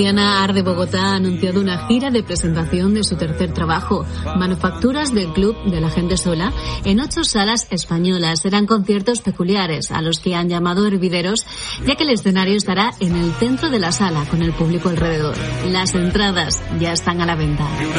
Diana Ar de Bogotá ha anunciado una gira de presentación de su tercer trabajo, Manufacturas del Club de la Gente Sola, en 8 salas españolas. Serán conciertos peculiares a los que han llamado hervideros, ya que el escenario estará en el centro de la sala, con el público alrededor. Las entradas ya están a la venta.